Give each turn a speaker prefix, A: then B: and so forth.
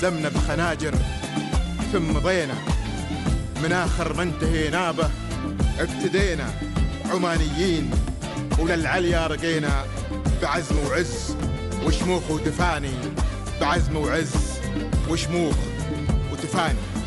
A: دمنا بخناجر ثم مضينا من آخر ما انتهينا به ابتدينا عمانيين وللعليا رقينا بعزم وعز وشموخ وتفاني بعزم وعز وشموخ وتفاني.